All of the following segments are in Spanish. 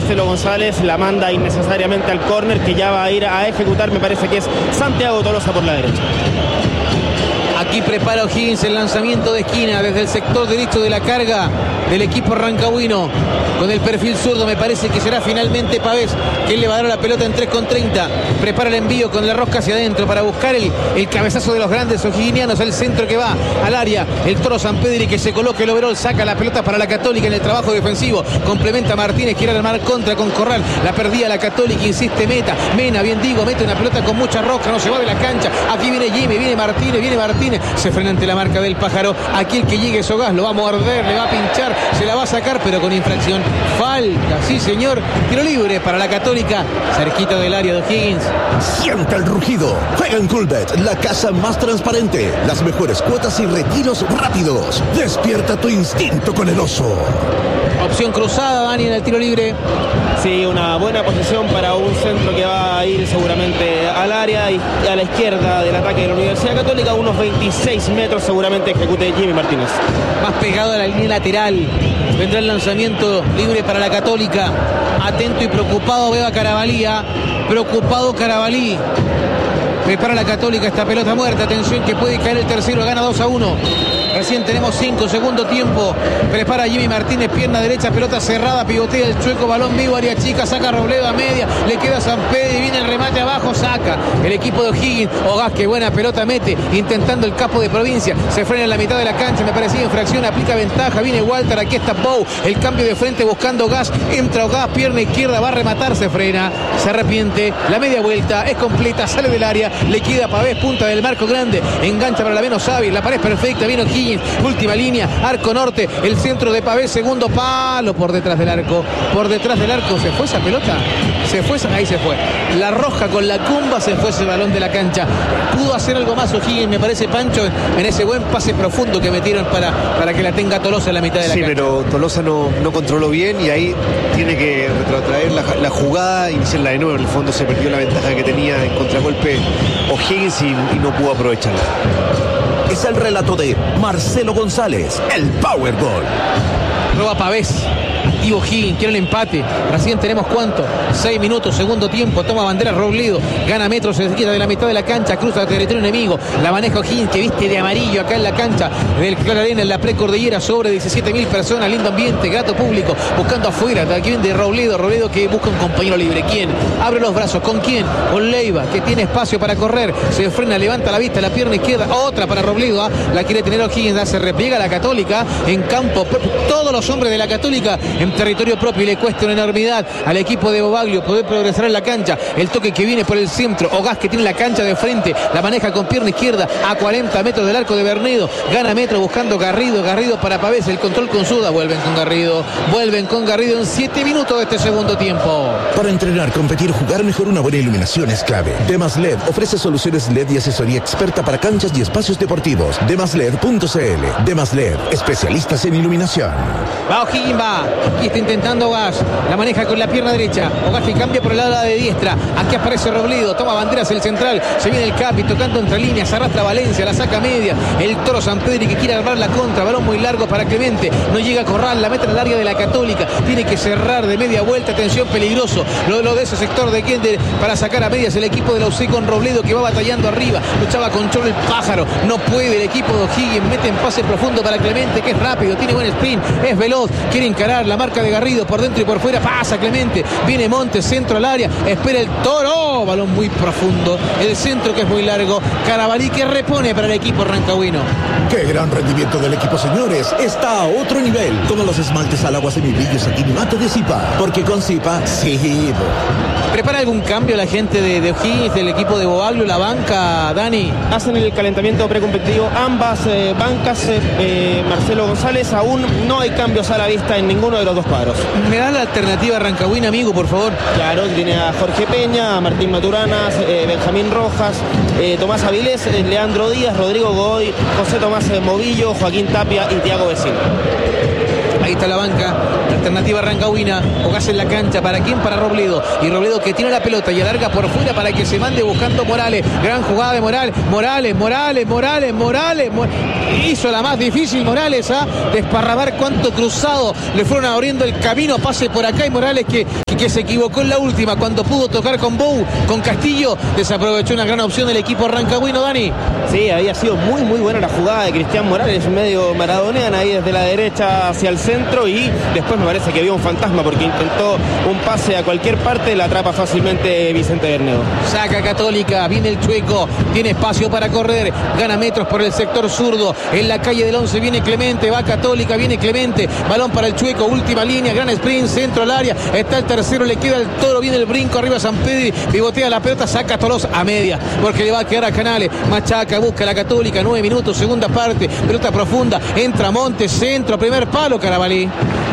Marcelo González, la manda innecesariamente al córner, que ya va a ir a ejecutar, me parece que es Santiago Tolosa por la derecha. Aquí prepara O'Higgins el lanzamiento de esquina desde el sector derecho de la carga del equipo rancagüino. Con el perfil zurdo me parece que será finalmente Pavés quien le va a dar la pelota en 3:30. Prepara el envío con la rosca hacia adentro para buscar el cabezazo de los grandes o'higginianos. El centro que va al área. El Toro Sampedri que se coloca el overall. Saca la pelota para la Católica en el trabajo defensivo. Complementa Martínez. Quiere armar contra con Corral. La perdía la Católica. Insiste Mena, bien digo. Mete una pelota con mucha rosca. No se va de la cancha. Aquí viene Jimmy. Viene Martínez. Se frena ante la marca del Pájaro. Aquí el que llegue Sogaz lo va a morder. Le va a pinchar. Se la va a sacar pero con infracción. Falta, sí señor. Tiro libre para la Católica. Cerquita del área de O'Higgins. Sienta el rugido. Juega en Coolbet, la casa más transparente. Las mejores cuotas y retiros rápidos. Despierta tu instinto con el oso. Opción cruzada, Dani, en el tiro libre. Sí, una buena posición para un centro que va a ir seguramente al área y a la izquierda del ataque de la Universidad Católica. Unos 26 metros seguramente ejecute Jimmy Martínez. Más pegado a la línea lateral. Vendrá el lanzamiento libre para la Católica. Atento y preocupado Beba Carabalí. Preocupado Carabalí. Prepara la Católica esta pelota muerta. Atención que puede caer el tercero. Gana 2-1. Recién tenemos 5, segundo tiempo. Prepara Jimmy Martínez, pierna derecha, pelota cerrada, pivotea el Chueco, balón vivo, área chica, saca Robledo a media, le queda Sampedri, viene el remate abajo, saca el equipo de O'Higgins. Ogaz, que buena pelota mete, intentando el capo de provincia, se frena en la mitad de la cancha, me parecía infracción, aplica ventaja, viene Walter, aquí está Bow, el cambio de frente buscando Gas, entra Ogaz, pierna izquierda, va a rematar, se frena, se arrepiente, la media vuelta es completa, sale del área, le queda Pavés, punta del marco grande, engancha para la menos hábil, la pared perfecta, viene O'Higgins. Última línea, arco norte, el centro de Pavés, segundo palo por detrás del arco, ¿se fue esa pelota? Ahí se fue, la roja con la cumba, se fue ese balón de la cancha. Pudo hacer algo más O'Higgins, me parece, Pancho, en ese buen pase profundo que metieron para que la tenga Tolosa en la mitad de la cancha. Sí, pero Tolosa no controló bien y ahí tiene que retrotraer la jugada, iniciarla de nuevo. En el fondo se perdió la ventaja que tenía en contragolpe O'Higgins y no pudo aprovecharla. Es el relato de Marcelo González, el Powerball. Prueba Pavés. Activo O'Higgins, quiere el empate. Recién tenemos ¿cuánto? 6 minutos, segundo tiempo. Toma bandera Robledo. Gana metros, se quita de la mitad de la cancha. Cruza el territorio enemigo. La maneja O'Higgins, que viste de amarillo acá en la cancha del Clara Arena, en la precordillera. Sobre 17.000 personas. Lindo ambiente, grato público. Buscando afuera. Aquí viene de Robledo. Robledo que busca un compañero libre. ¿Quién? Abre los brazos. ¿Con quién? Con Leiva, que tiene espacio para correr. Se frena, levanta la vista, la pierna izquierda. Otra para Robledo. La quiere tener O'Higgins. Se repliega la Católica en campo. Todos los hombres de la Católica en territorio propio, y le cuesta una enormidad al equipo de Bobaglio poder progresar en la cancha. El toque que viene por el centro. Ogaz, que tiene la cancha de frente, la maneja con pierna izquierda a 40 metros del arco de Bernedo. Gana metro buscando Garrido para Pavés. El control con Suda. Vuelven con Garrido en 7 minutos de este segundo tiempo. Para entrenar, competir, jugar mejor, una buena iluminación es clave. Demas LED ofrece soluciones LED y asesoría experta para canchas y espacios deportivos. demasled.cl. Demas LED, especialistas en iluminación. Va O'Higgins, aquí está intentando Ogaz, la maneja con la pierna derecha. Ogaz que cambia por el lado de diestra. Aquí aparece Robledo, toma banderas el central, se viene el Capi tocando entre líneas, arrastra Valencia, la saca media. El Toro Sampedri que quiere armar la contra, balón muy largo para Clemente, no llega a Corral, la mete en el área de la Católica, tiene que cerrar de media vuelta, atención, peligroso lo de ese sector de Kinder para sacar a medias el equipo de la UC con Robledo, que va batallando arriba, luchaba con Cholo el Pájaro, no puede el equipo de O'Higgins, mete en pase profundo para Clemente, que es rápido, tiene buen sprint, es veloz, quiere encarar la marca de Garrido por dentro y por fuera, pasa Clemente, viene Montes, centro al área, espera el Toro, balón muy profundo, el centro que es muy largo, Carabalí que repone para el equipo rancagüino. ¡Qué gran rendimiento del equipo, señores! Está a otro nivel, como los esmaltes al agua semibrillo Saquinimato de Zipa, porque con Zipa, sí. ¿Prepara algún cambio la gente de O'Higgins, del equipo de Bobaglio, la banca, Dani? Hacen el calentamiento precompetitivo ambas bancas, Marcelo González. Aún no hay cambios a la vista en ninguno de los dos cuadros. ¿Me da la alternativa rancagüina, amigo, por favor? Claro, tiene a Jorge Peña, a Martín Maturanas, Benjamín Rojas, Tomás Avilés, Leandro Díaz, Rodrigo Godoy, José Tomás Movillo, Joaquín Tapia y Tiago Vecino. Ahí está la banca, alternativa rancagüina. Ogaz en la cancha, ¿para quién? Para Robledo. Y Robledo que tiene la pelota y alarga por fuera para que se mande buscando Morales. Gran jugada de Morales. Hizo la más difícil Morales, desparramar cuánto cruzado. Le fueron abriendo el camino, pase por acá y Morales que y que se equivocó en la última cuando pudo tocar con Bou, con Castillo, desaprovechó una gran opción del equipo rancagüino, Dani. Sí, había sido muy buena la jugada de Cristian Morales, medio maradonean ahí desde la derecha hacia el centro, y después me parece que vio un fantasma porque intentó un pase a cualquier parte, la atrapa fácilmente Vicente Bernedo. Saca Católica, viene el Chueco, tiene espacio para correr, gana metros por el sector zurdo, en la calle del 11 viene Clemente, va Católica, viene Clemente, balón para el Chueco, última línea, gran sprint, centro al área, está el tercero, le queda el Toro, viene el brinco arriba San Pedri, pivotea la pelota, saca Tolosa a media, porque le va a quedar a Canales, machaca, busca la Católica, 9 minutos, segunda parte, pelota profunda, entra Montes, centro, primer palo, Carabalí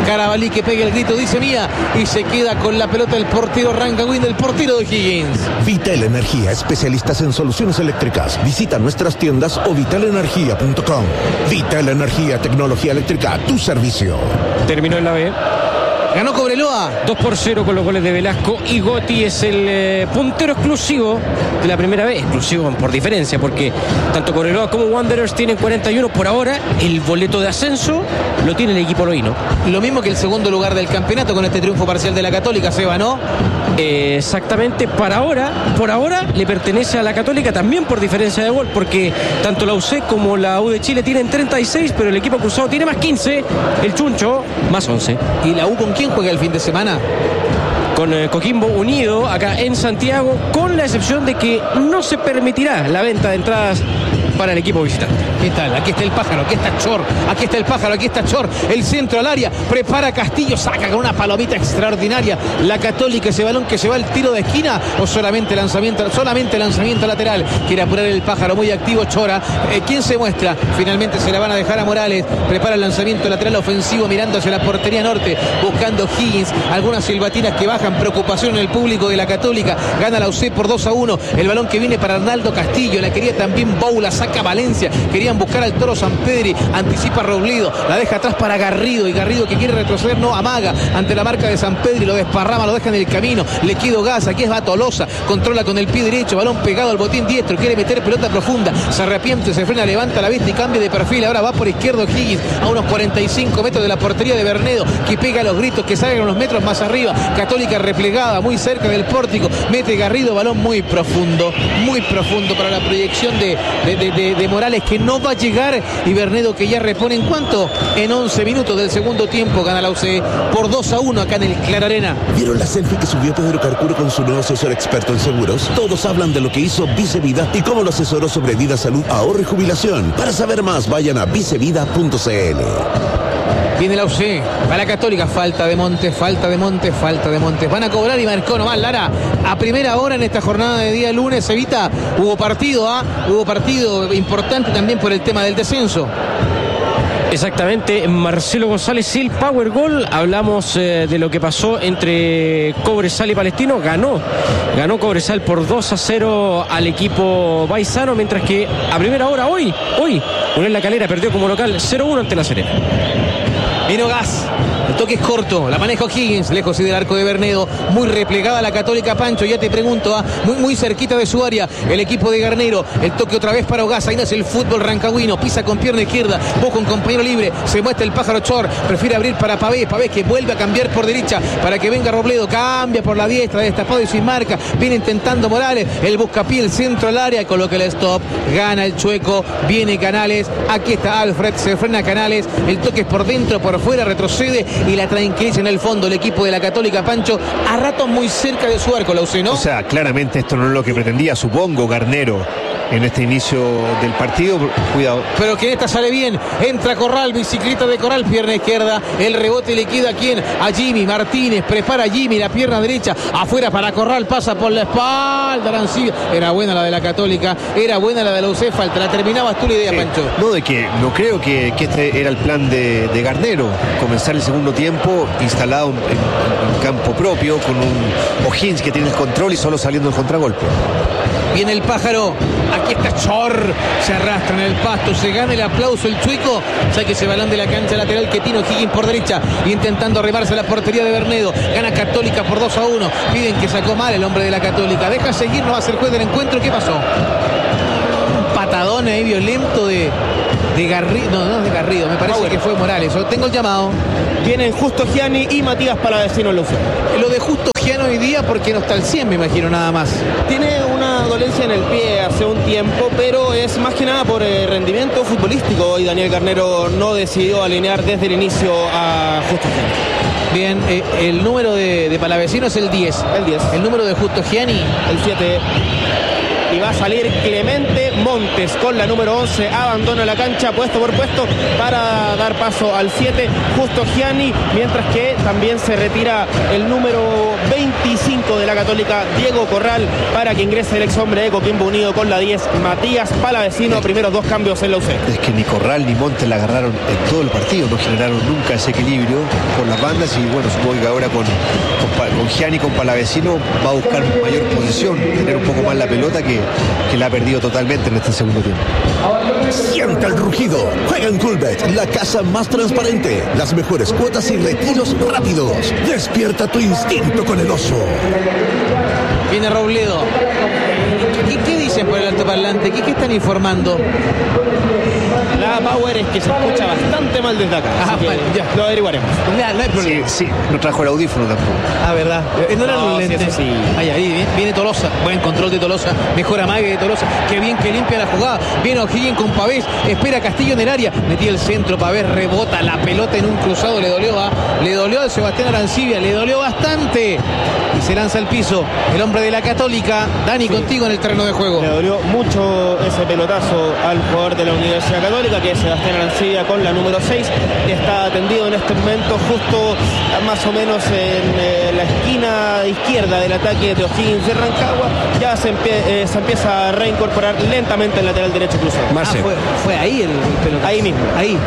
que pega el grito, dice mía, y se queda con la pelota el portero rancagüino, el portero de Higgins. Vital Energía, especialistas en soluciones eléctricas. Visita nuestras tiendas o vitalenergia.com. Vital Energía, tecnología eléctrica, tu servicio. Terminó en la B. Ganó Cobreloa 2-0 con los goles de Velasco, y Gotti es el puntero exclusivo de la primera vez, exclusivo por diferencia, porque tanto Cobreloa como Wanderers tienen 41 por ahora. El boleto de ascenso lo tiene el equipo loíno. Lo mismo que el segundo lugar del campeonato con este triunfo parcial de la Católica, Seba, ¿no? Exactamente, por ahora le pertenece a la Católica también por diferencia de gol, porque tanto la UC como la U de Chile tienen 36, pero el equipo cruzado tiene más 15, el Chuncho más 11. ¿Y la U con quién juega el fin de semana? Con Coquimbo Unido acá en Santiago, con la excepción de que no se permitirá la venta de entradas para el equipo visitante. ¿Qué tal? Aquí está el pájaro, aquí está Chor, aquí está el pájaro, aquí está Chor, el centro al área, prepara Castillo, saca con una palomita extraordinaria la Católica, ese balón que se va al tiro de esquina, o solamente lanzamiento lateral. Quiere apurar el pájaro, muy activo Chora. ¿Quién se muestra? Finalmente se la van a dejar a Morales, prepara el lanzamiento lateral ofensivo mirando hacia la portería norte, buscando Higgins, algunas silbatinas que bajan, preocupación en el público de la Católica, gana la UC por 2-1, el balón que viene para Arnaldo Castillo, la quería también Boula, saca Valencia, querían buscar al Toro San Pedri, anticipa Robledo, la deja atrás para Garrido, y Garrido que quiere retroceder, no, amaga ante la marca de San Pedri, lo desparrama, lo deja en el camino, le quedó gas, aquí es Tolosa, controla con el pie derecho, balón pegado al botín diestro, quiere meter pelota profunda, se arrepiente, se frena, levanta la vista y cambia de perfil, ahora va por izquierdo Higgins, a unos 45 metros de la portería de Bernedo, que pega los gritos, que salgan unos metros más arriba, Católica replegada, muy cerca del pórtico, mete Garrido, balón muy profundo para la proyección de Morales, que no va a llegar, y Bernedo que ya repone en cuánto, en 11 minutos del segundo tiempo, gana la UC por 2-1 acá en el Clararena. ¿Vieron la selfie que subió Pedro Carcuro con su nuevo asesor experto en seguros? Todos hablan de lo que hizo Vicevida y cómo lo asesoró sobre vida, salud, ahorro y jubilación. Para saber más, vayan a vicevida.cl. Viene la UC, va la Católica, falta de Montes. Van a cobrar y marcó nomás Lara. A primera hora en esta jornada de día lunes, Evita, hubo partido importante también por el tema del descenso. Exactamente, Marcelo González, el power goal. Hablamos de lo que pasó entre Cobresal y Palestino. Ganó Cobresal por 2-0 al equipo paisano, mientras que a primera hora hoy Unión La Calera perdió como local 0-1 ante La Serena. Vino Gas, el toque es corto, la maneja Higgins, lejos y del arco de Bernedo, muy replegada la Católica, Pancho, ya te pregunto, muy cerquita de su área, el equipo de Garnero, el toque otra vez para Ogaz, ahí nace el fútbol rancagüino, pisa con pierna izquierda, busca un compañero libre, se muestra el pájaro Chor, prefiere abrir para Pavés que vuelve a cambiar por derecha, para que venga Robledo, cambia por la diestra, destapado y sin marca, viene intentando Morales, el buscapié, el centro al área, coloca el stop, gana el Chueco, viene Canales, aquí está Alfred, se frena Canales, el toque es por dentro, por fuera, retrocede y la tranquiliza en el fondo el equipo de la Católica, Pancho, a ratos muy cerca de su arco, la UC, ¿no? O sea, claramente esto no es lo que pretendía, supongo, Garnero en este inicio del partido. Cuidado. Pero que esta sale bien, entra Corral, bicicleta de Corral, pierna izquierda, el rebote le queda a quién, a Jimmy Martínez, prepara Jimmy, la pierna derecha, afuera para Corral, pasa por la espalda, Arancibia. Era buena la de la Católica, era buena la de la UC, falta, la terminabas tú la idea, Pancho. No creo que este era el plan de Garnero, comenzar el segundo tiempo instalado en campo propio, con un O'Higgins que tiene el control y solo saliendo el contragolpe. Viene el pájaro, aquí está Chor, se arrastra en el pasto, se gana el aplauso el Chueco, saque ese balón de la cancha lateral que tiene Higgins por derecha, intentando arrimarse a la portería de Bernedo, gana Católica por 2-1, piden que sacó mal el hombre de la Católica, deja seguir, no va a ser juez del encuentro, ¿qué pasó? Un patadón ahí violento de Garrido, no es de Garrido, me parece que fue Morales, tengo el llamado. Vienen Justo Gianni y Matías Palavecino en la UC. Lo de Justo porque no está al 100, me imagino, nada más. Tiene una dolencia en el pie hace un tiempo, pero es más que nada por rendimiento futbolístico. Hoy Daniel Garnero no decidió alinear desde el inicio a Justo Gianni. Bien, el número de Palavecino es el 10. El 10. El número de Justo Gianni. El 7. Y va a salir Clemente Montes con la número 11. Abandona la cancha puesto por puesto para dar paso al 7, Justo Gianni. Mientras que también se retira el número 25 de la Católica, Diego Corral, para que ingrese el ex hombre de Coquimbo Unido con la 10, Matías Palavecino. Primeros 2 cambios en la UC. Es que ni Corral ni Montes la agarraron en todo el partido, no generaron nunca ese equilibrio por las bandas. Y bueno, supongo que ahora con Gianni, con Palavecino, va a buscar mayor posición, tener un poco más la pelota que la ha perdido totalmente en este segundo tiempo. Sienta el rugido. Juega en Coolbet, la casa más transparente. Las mejores cuotas y retiros rápidos. Despierta tu instinto con el oso. Viene Robledo. ¿Qué dicen por el altoparlante? ¿Qué están informando? La power es que se escucha bastante mal desde acá. Vale, ya. Lo averiguaremos. No hay problema. Sí, no trajo el audífono tampoco. ¿Verdad? No eran los lentes. Sí. Ahí viene Tolosa. Buen control de Tolosa. Mejor amague de Tolosa. Qué bien que limpia la jugada. Viene O'Higgins con Pavés. Espera Castillo en el área. Metía el centro. Pavés rebota la pelota en un cruzado. Le dolió a Sebastián Arancibia. Le dolió bastante. Y se lanza al piso el hombre de la Católica. Dani, contigo en el terreno de juego. Le dolió mucho ese pelotazo al jugador de la Universidad Católica, que es Sebastián Arancibia, con la número 6. Está atendido en este momento justo más o menos en la esquina izquierda del ataque de O'Higgins de Rancagua. Ya se empieza a reincorporar lentamente el lateral derecho cruzado. Fue ahí el pelotazo. Ahí mismo.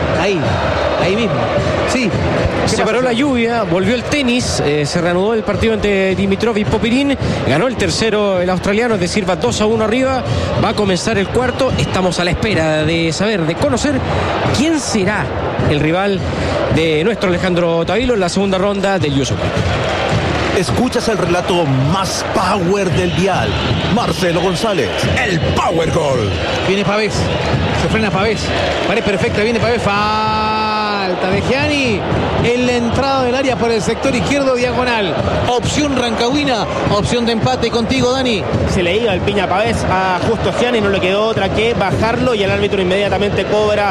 Ahí mismo. Sí. Se paró la lluvia, volvió el tenis, se reanudó el partido entre Dimitrov y Popirín, ganó el tercero el australiano, es decir, va 2-1 arriba, va a comenzar el cuarto. Estamos a la espera de saber, de conocer quién será el rival de nuestro Alejandro Tavilo en la segunda ronda del US Open. Escuchas el relato más power del dial. Marcelo González, el Power Goal. Viene Pavés. Se frena Pavés. Pared perfecta, viene Pavés. Falta de Gianni en la entrada del área por el sector izquierdo diagonal. Opción rancagüina, opción de empate. Contigo, Dani. Se le iba el piña Pavés a Justo Gianni, no le quedó otra que bajarlo y el árbitro inmediatamente cobra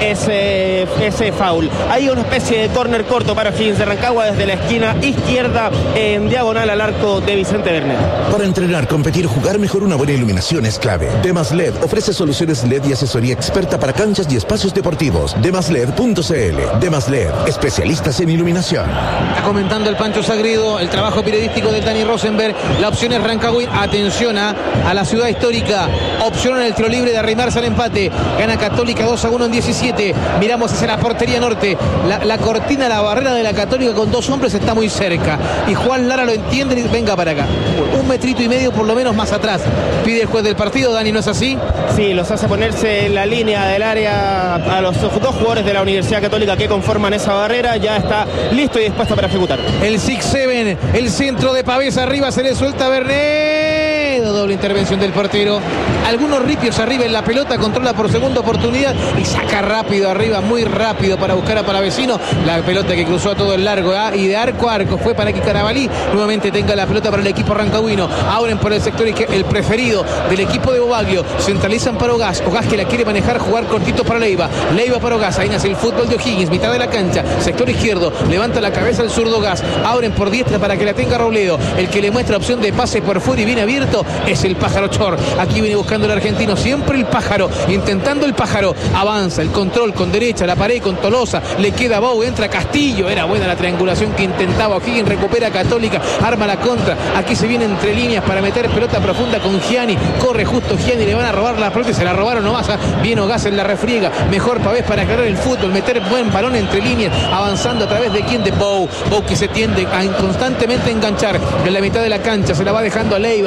ese foul. Hay una especie de córner corto para O'Higgins de Rancagua desde la esquina izquierda en diagonal al arco de Vicente Bernet. Para entrenar, competir, jugar mejor, una buena iluminación es clave. Demas LED ofrece soluciones LED y asesoría experta para canchas y espacios deportivos. Demasled.cl. Demas LED, especialistas en iluminación. Está comentando el Pancho Sagredo el trabajo periodístico de Dani Rosenberg. La opción es Rancagüín. Atención a la ciudad histórica. Opción en el tiro libre de arrimarse al empate. Gana Católica 2-1 en 17. Miramos hacia la portería norte. La cortina, la barrera de la Católica con 2 hombres está muy cerca. Y Juan Lara lo entiende y venga para acá. 1,5 metros por lo menos más atrás. Pide el juez del partido. Dani, ¿no es así? Sí, los hace ponerse en la línea del área a los 2 jugadores de la Universidad Católica que conforman esa barrera. Ya está listo y dispuesto para ejecutar. El 6-7, el centro de Pavés arriba, se le suelta a Bernet. Doble intervención del portero. Algunos ripios arriba en la pelota, controla por segunda oportunidad y saca rápido arriba, muy rápido para buscar a Palavecino. La pelota que cruzó a todo el largo, y de arco a arco fue para que Carabalí nuevamente tenga la pelota para el equipo rancagüino. Abren por el sector el preferido del equipo de Bobaglio. Centralizan para Ogaz. Ogaz que la quiere manejar, jugar cortito para Leiva. Leiva para Ogaz. Ahí nace el fútbol de O'Higgins, mitad de la cancha, sector izquierdo. Levanta la cabeza el zurdo Ogaz. Abren por diestra para que la tenga Robledo. El que le muestra opción de pase por fuera y bien abierto es el Pájaro Chor. Aquí viene buscando el argentino, siempre el Pájaro, intentando el Pájaro. Avanza el control con derecha, la pared con Tolosa. Le queda Bou, entra Castillo. Era buena la triangulación que intentaba O'Higgins. Recupera Católica, arma la contra. Aquí se viene entre líneas para meter pelota profunda con Gianni. Corre justo Gianni, le van a robar la pelota y se la robaron nomás. Viene Ogaz en la refriega. Mejor Pavés para aclarar el fútbol, meter buen balón entre líneas, avanzando a través de quién, de Bou. Bou que se tiende a constantemente enganchar en la mitad de la cancha. Se la va dejando a Leiva. Se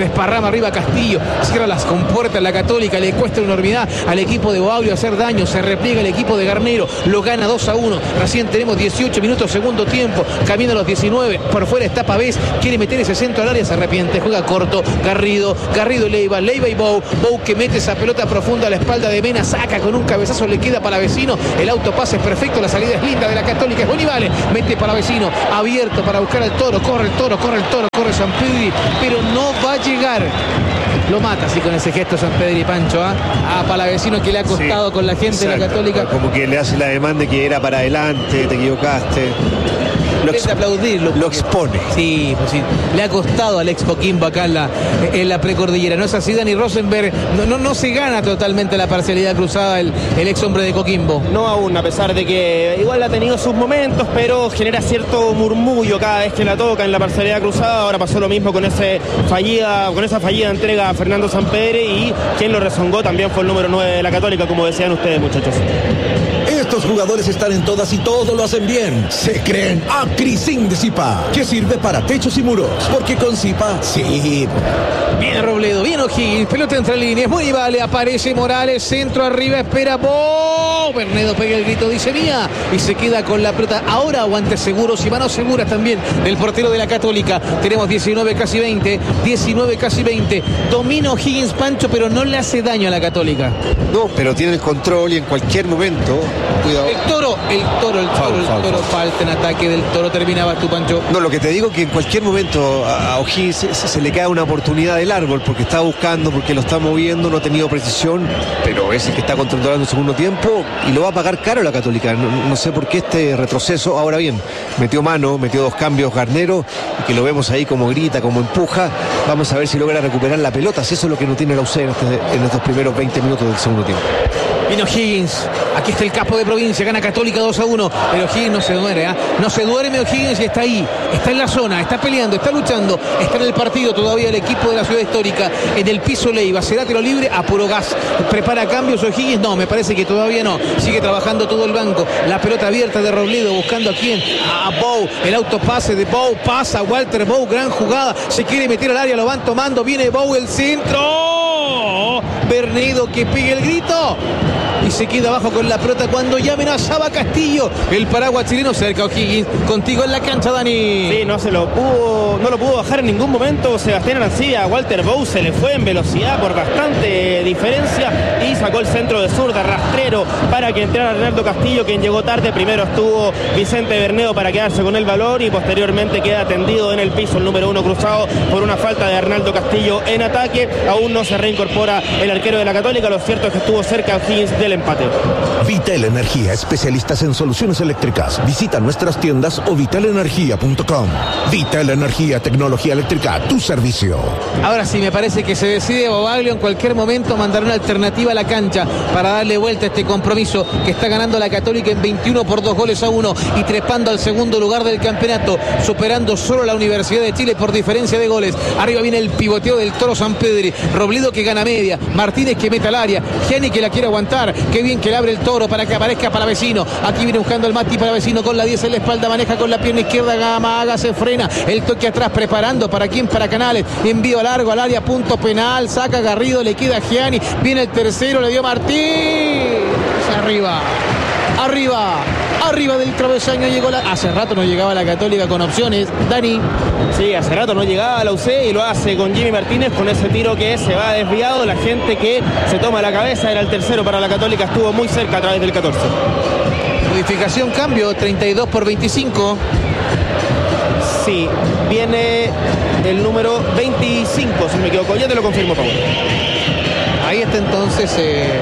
desparrama arriba Castillo, cierra las compuertas la Católica, le cuesta una enormidad al equipo de Boaglio hacer daño, se repliega el equipo de Garnero, lo gana 2-1, recién tenemos 18 minutos segundo tiempo, camino a los 19, por fuera está Pavés, quiere meter ese centro al área, se arrepiente, juega corto, Garrido y Leiva y Bou que mete esa pelota profunda a la espalda de Mena, saca con un cabezazo, le queda para Vecino, el autopase es perfecto, la salida es linda de la Católica, es Bonivale, mete para Vecino, abierto para buscar al Toro, corre Sampedri, pero no va a llegar. Lo mata así con ese gesto Sampedri, Pancho, a Palavecino, que le ha costado con la gente de la Católica. Como que le hace la demanda que era para adelante, te equivocaste. Lo expone. Sí, pues sí. Le ha costado al ex Coquimbo acá en la precordillera. No es así, Dani Rosenberg. No se gana totalmente la parcialidad cruzada el ex hombre de Coquimbo. No aún, a pesar de que igual ha tenido sus momentos, pero genera cierto murmullo cada vez que la toca en la parcialidad cruzada. Ahora pasó lo mismo con esa fallida entrega a Fernando Sampedri, y quien lo rezongó también fue el número 9 de la Católica, como decían ustedes, muchachos. Estos jugadores están en todas y todo lo hacen bien. Se creen Acrisin de Zipa, que sirve para techos y muros, porque con Zipa sí. Bien Robledo, bien O'Higgins, pelota entre líneas, muy vale, aparece Morales, centro arriba, espera Bernedo pega el grito, dice mía, y se queda con la pelota. Ahora aguantes seguros y manos seguras también del portero de la Católica. Tenemos 19 casi 20. Domina O'Higgins, Pancho, pero no le hace daño a la Católica. No, pero tiene el control y en cualquier momento, cuidado. El toro, falta en ataque del Toro, terminaba tu, Pancho. No, lo que te digo que en cualquier momento a O'Higgins se le cae una oportunidad del árbol, porque está buscando, porque lo está moviendo, no ha tenido precisión, pero es el que está controlando el segundo tiempo y lo va a pagar caro la Católica. No sé por qué este retroceso. Ahora bien, metió dos cambios Garnero, que lo vemos ahí como grita, como empuja. Vamos a ver si logra recuperar la pelota, si eso es lo que no tiene la UC en estos primeros 20 minutos del segundo tiempo. Vino O'Higgins, aquí está el capo de provincia, gana Católica 2-1, pero O'Higgins no se duerme, no se duerme O'Higgins, y está ahí, está en la zona, está peleando, está luchando, está en el partido todavía el equipo de la ciudad histórica, en el piso Leiva, será tiro libre a puro gas, prepara cambios O'Higgins, no, me parece que todavía no, sigue trabajando todo el banco, la pelota abierta de Robledo, buscando a quién, a Bou, el autopase de Bou, pasa Walter Bou, gran jugada, se quiere meter al área, lo van tomando, viene Bou, el centro, Bernedo que pega el grito, y se queda abajo con la pelota cuando ya amenazaba Castillo, el paraguas chileno, cerca O'Higgins, contigo en la cancha, Dani. Sí, no lo pudo bajar en ningún momento Sebastián Arancibia. Walter Bou se le fue en velocidad por bastante diferencia y sacó el centro de zurda, rastrero, para que entrara Arnaldo Castillo, quien llegó tarde. Primero estuvo Vicente Bernedo para quedarse con el valor y posteriormente queda tendido en el piso el número 1 cruzado por una falta de Arnaldo Castillo en ataque. Aún no se reincorpora el arquero de la Católica, lo cierto es que estuvo cerca O'Higgins del empate. Vital Energía, especialistas en soluciones eléctricas. Visita nuestras tiendas o vitalenergia.com. Vital Energía, tecnología eléctrica, tu servicio. Ahora sí, me parece que se decide Boaglio en cualquier momento mandar una alternativa a la cancha para darle vuelta a este compromiso que está ganando la Católica en 21 por 2-1 y trepando al segundo lugar del campeonato, superando solo a la Universidad de Chile por diferencia de goles. Arriba viene el pivoteo del Toro Sampedri, Robledo que gana media, Martínez que mete al área, Gianni que la quiere aguantar, qué bien que le abre el Toro para que aparezca Palavecino, aquí viene buscando el Mati Palavecino con la 10 en la espalda, maneja con la pierna izquierda, Gamaga se frena, el toque atrás preparando para quién, para Canales, envío largo al área, punto penal, saca Garrido, le queda Gianni, viene el tercero, le dio Martín, arriba del travesaño llegó hace rato no llegaba la Católica con opciones, Dani. Sí, hace rato no llegaba la UC y lo hace con Jimmy Martínez con ese tiro que se va desviado, la gente que se toma la cabeza, era el tercero para la Católica, estuvo muy cerca a través del 14. Modificación, cambio, 32 por 25. Sí, viene el número 25, si me equivoco, ya te lo confirmo, Pablo. Ahí está entonces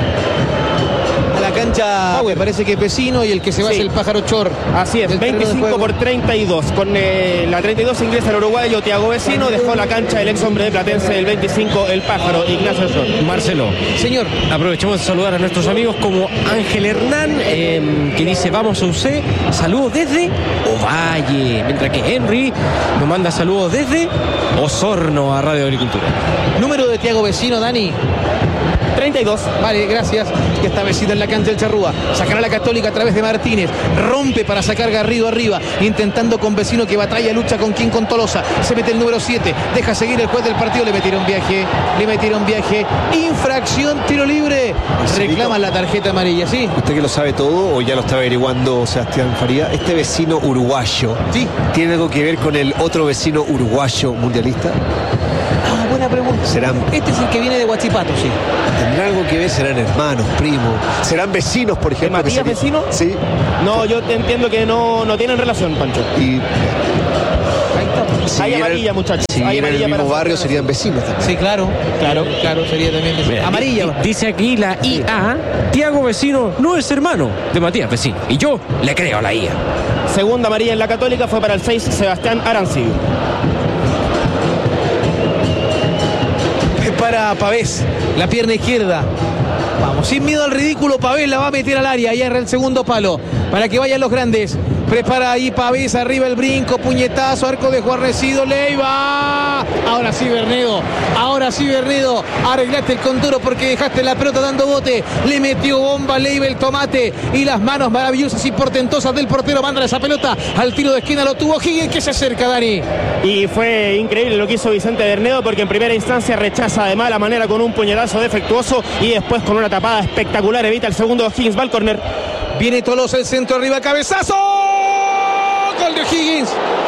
a la cancha, me parece que Pesino, y el que se va es el Pájaro Chor. Así es, 25 por 32. Con la 32 ingresa el uruguayo Thiago Vecino, dejó la cancha el ex hombre de Platense del 25, el Pájaro, Ignacio Chor. Marcelo. Señor. Aprovechemos de saludar a nuestros amigos como Ángel Hernán, que dice vamos a UC, saludos desde Ovalle, mientras que Henry nos manda saludos desde Osorno a Radio Agricultura. Número de Thiago Vecino, Dani. 32. Vale, gracias. Ya está Vecino en la cancha del Charrúa. Sacará la Católica a través de Martínez. Rompe para sacar Garrido arriba. Intentando con Vecino que batalla, lucha con King, con Tolosa. Se mete el número 7. Deja seguir el juez del partido. Le metieron viaje. Infracción, tiro libre. Reclaman la tarjeta amarilla, ¿sí? Usted que lo sabe todo o ya lo está averiguando Sebastián Faría. Este vecino uruguayo, Sí. ¿tiene algo que ver con el otro vecino uruguayo mundialista? Ah, buena pregunta. Este es el que viene de Huachipato, sí. ¿Tendrá algo que ver? ¿Serán hermanos, primos? ¿Serán vecinos, por ejemplo? ¿Matías que Vecino? Sí. No, yo te entiendo que no tienen relación, Pancho. Y si Hay vienen- amarilla, muchachos. Si Hay vienen en el amarilla mismo para barrio hacer serían vecinos también. Sí, claro, sería también Mira, amarilla. Dice aquí la IA, Tiago Vecino no es hermano de Matías Vecino. Y yo le creo a la IA. Segunda amarilla en la Católica fue para el 6, Sebastián Arancibia. Para Pavés, la pierna izquierda. Vamos, sin miedo al ridículo, Pavés la va a meter al área. Ahí era el segundo palo, para que vayan los grandes. Prepara ahí Pavés, arriba el brinco, puñetazo, arco de Juan Resido, Leiva. Ahora sí, Bernedo. Arreglate el condoro porque dejaste la pelota dando bote. Le metió bomba Leiva el tomate. Y las manos maravillosas y portentosas del portero. Manda esa pelota al tiro de esquina. Lo tuvo Higgins, que se acerca, Dani. Y fue increíble lo que hizo Vicente Bernedo, porque en primera instancia rechaza de mala manera con un puñetazo defectuoso y después con una tapada espectacular evita el segundo. Higgins va al córner. Viene Tolosa, el centro arriba, cabezazo. Gol de Higgins.